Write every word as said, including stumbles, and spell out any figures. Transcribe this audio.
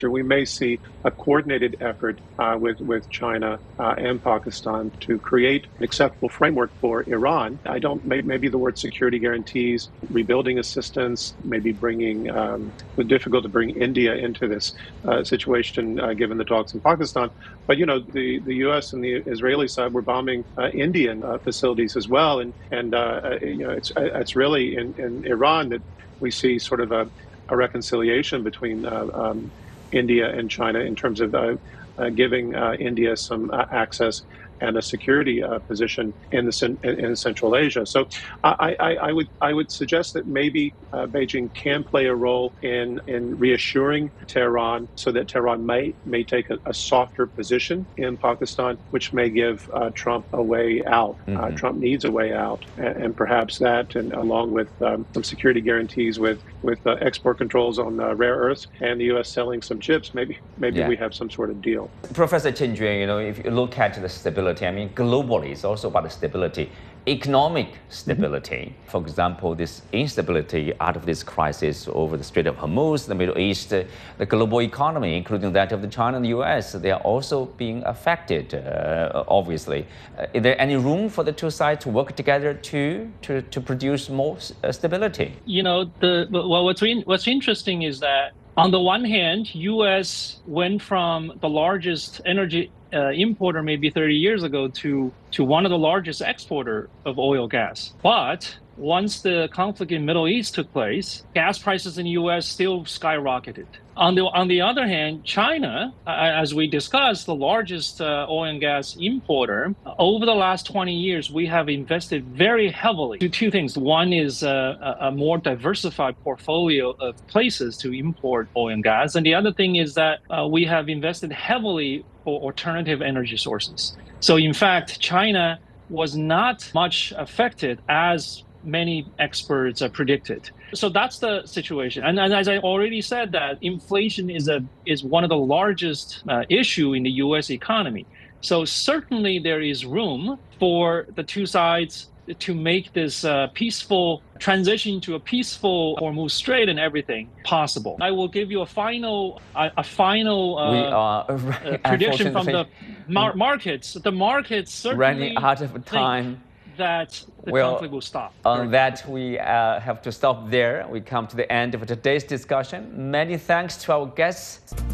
we may see a coordinated effort uh, with, with China uh, and Pakistan to create an acceptable framework for Iran. I don't, maybe the word security guarantees, rebuilding assistance, maybe bringing, um, it's difficult to bring India into this uh, situation uh, given the talks in Pakistan. But, you know, the, the U S and the Israeli side were bombing uh, Indian uh, facilities as well. And, and uh, you know, it's, it's really in, in Iran that we see sort of a, a reconciliation between uh, um, India and China in terms of uh, uh, giving uh, India some uh, access and a security uh, position in the in, in Central Asia. So I, I, I would I would suggest that maybe uh, Beijing can play a role in in reassuring Tehran, so that Tehran may may take a, a softer position in Pakistan, which may give uh, Trump a way out. Mm-hmm. Uh, Trump needs a way out, and, and perhaps that, and along with um, some security guarantees with with uh, export controls on uh, rare earths and the U S selling some chips, maybe maybe yeah. we have some sort of deal. Professor Chen Jue, you know, if you look at the stability, I mean, globally, it's also about the stability, economic stability. Mm-hmm. For example, this instability out of this crisis over the Strait of Hormuz, the Middle East, uh, the global economy, including that of the China and the U S, they are also being affected, uh, obviously. Uh, is there any room for the two sides to work together to to, to produce more uh, stability? You know, the well, what's, in, what's interesting is that on the one hand, U S went from the largest energy uh, importer maybe thirty years ago to, to one of the largest exporter of oil gas. But once the conflict in the Middle East took place, gas prices in the U S still skyrocketed. On the, on the other hand, China, uh, as we discussed, the largest uh, oil and gas importer, over the last twenty years, we have invested very heavily to two things. One is uh, a more diversified portfolio of places to import oil and gas. And the other thing is that uh, we have invested heavily for alternative energy sources. So in fact, China was not much affected as many experts uh, predicted. So that's the situation. And, and as I already said, that inflation is a is one of the largest uh, issue in the U S economy. So certainly there is room for the two sides to make this uh, peaceful transition to a peaceful Hormuz Strait and everything possible. I will give you a final a, a final uh, we are uh, prediction from the mar- markets. The markets certainly running out of time. That the well, conflict will stop. On that, we uh, have to stop there. We come to the end of today's discussion. Many thanks to our guests.